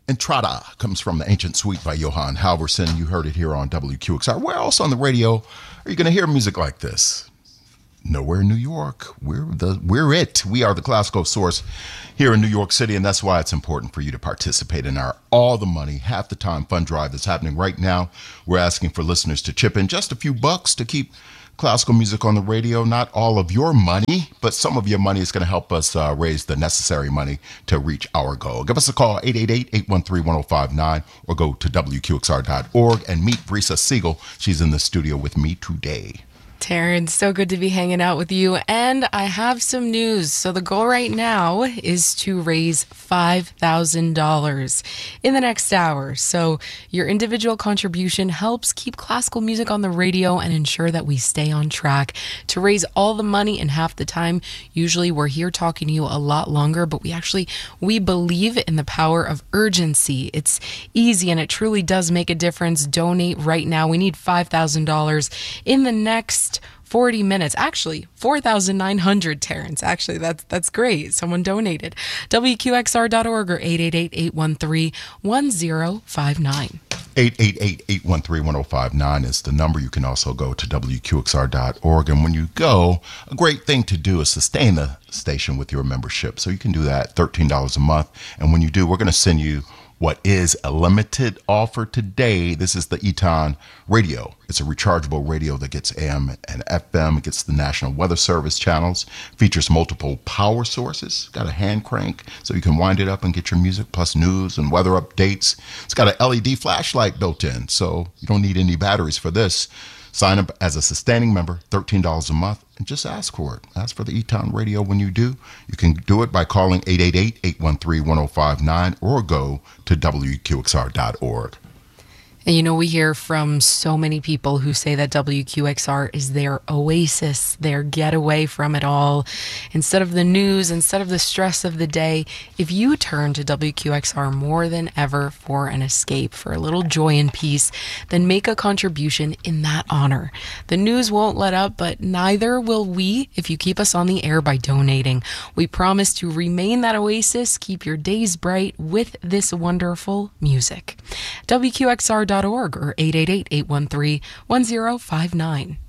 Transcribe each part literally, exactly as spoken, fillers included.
Entrada comes from the Ancient Suite by Johann Halvorson. You heard it here on W Q X R. Where else on the radio are you going to hear music like this? Nowhere in New York. We're the we're it. We are the classical source here in New York City, and that's why it's important for you to participate in our All the Money, Half the Time fund drive that's happening right now. We're asking for listeners to chip in just a few bucks to keep classical music on the radio. Not all of your money, but some of your money is going to help us uh, raise the necessary money to reach our goal. Give us a call, eight eight eight, eight one three, one oh five nine, or go to W Q X R dot org and meet Brisa Siegel. She's in the studio with me today. Terrence, so good to be hanging out with you. And I have some news. So the goal right now is to raise five thousand dollars in the next hour. So your individual contribution helps keep classical music on the radio and ensure that we stay on track to raise all the money in half the time. Usually we're here talking to you a lot longer, but we actually, we believe in the power of urgency. It's easy and it truly does make a difference. Donate right now. We need five thousand dollars in the next forty minutes. Actually, four thousand nine hundred, Terrence. Actually, that's that's great. Someone donated. W Q X R dot org or eight eight eight, eight one three, one oh five nine. eight eight eight, eight one three, one oh five nine is the number. You can also go to W Q X R dot org. And when you go, a great thing to do is sustain the station with your membership. So you can do that, thirteen dollars a month. And when you do, we're going to send you what is a limited offer today. This is the Eton Radio. It's a rechargeable radio that gets A M and F M. It gets the National Weather Service channels, features multiple power sources, got a hand crank so you can wind it up and get your music, plus news and weather updates. It's got an L E D flashlight built in, so you don't need any batteries for this. Sign up as a sustaining member, thirteen dollars a month, and just ask for it. Ask for the Eton Radio when you do. You can do it by calling eight eight eight, eight one three, one oh five nine or go to W Q X R dot org. And you know, we hear from so many people who say that W Q X R is their oasis, their getaway from it all. Instead of the news, instead of the stress of the day, if you turn to W Q X R more than ever for an escape, for a little joy and peace, then make a contribution in that honor. The news won't let up, but neither will we if you keep us on the air by donating. We promise to remain that oasis, keep your days bright with this wonderful music. W Q X R dot org or eight eight eight, eight one three, one oh five nine.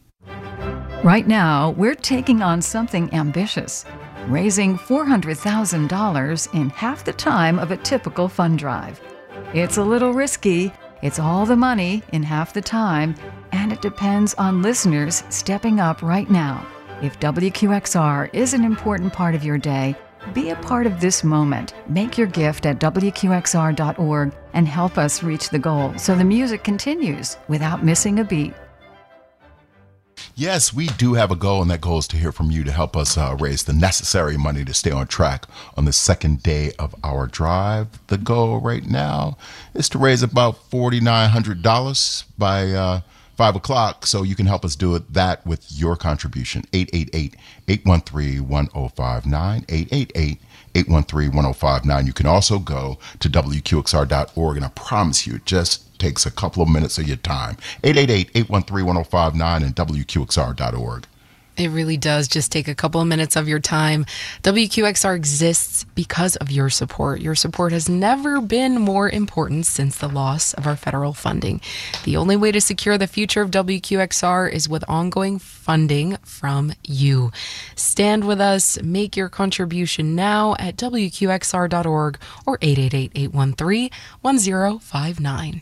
Right now, we're taking on something ambitious, raising four hundred thousand dollars in half the time of a typical fund drive. It's a little risky, it's all the money in half the time, and it depends on listeners stepping up right now. If W Q X R is an important part of your day, be a part of this moment. Make your gift at W Q X R dot org and help us reach the goal so the music continues without missing a beat. Yes, we do have a goal, and that goal is to hear from you to help us uh, raise the necessary money to stay on track on the second day of our drive. The goal right now is to raise about four thousand nine hundred dollars by uh, five o'clock, so you can help us do it that with your contribution. eight eight eight, eight one three, one oh five nine, eight eight eight, eight one three, one oh five nine. You can also go to W Q X R dot org, and I promise you, it just takes a couple of minutes of your time. eight eight eight, eight one three, one oh five nine and W Q X R dot org. It really does just take a couple of minutes of your time. W Q X R exists because of your support. Your support has never been more important since the loss of our federal funding. The only way to secure the future of W Q X R is with ongoing funding from you. Stand with us. Make your contribution now at W Q X R dot org or eight eight eight, eight one three, one oh five nine.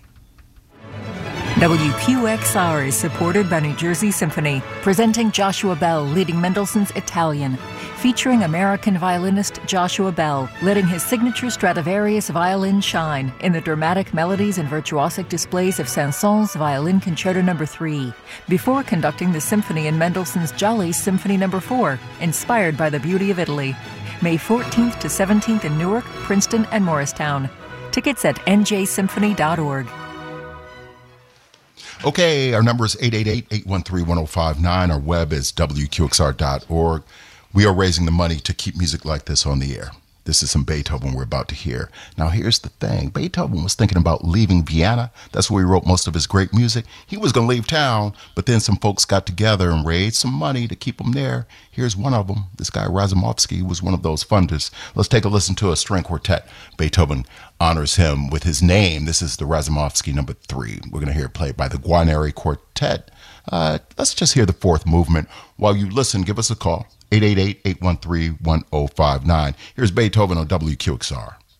W Q X R is supported by New Jersey Symphony, presenting Joshua Bell leading Mendelssohn's Italian, featuring American violinist Joshua Bell letting his signature Stradivarius violin shine in the dramatic melodies and virtuosic displays of Saint-Saëns Violin Concerto Number three, before conducting the symphony in Mendelssohn's Jolly Symphony Number four, inspired by the beauty of Italy. May fourteenth to seventeenth in Newark, Princeton, and Morristown. Tickets at N J symphony dot org. Okay, our number is eight eight eight, eight one three, one oh five nine. Our web is W Q X R dot org. We are raising the money to keep music like this on the air. This is some Beethoven we're about to hear. Now, here's the thing. Beethoven was thinking about leaving Vienna. That's where he wrote most of his great music. He was going to leave town, but then some folks got together and raised some money to keep him there. Here's one of them. This guy, Razumovsky, was one of those funders. Let's take a listen to a string quartet. Beethoven honors him with his name. This is the Razumovsky number three. We're going to hear it played by the Guarneri Quartet. Uh, let's just hear the fourth movement. While you listen, give us a call. eight eight eight, eight one three, one zero five nine. Here's Beethoven on W Q X R.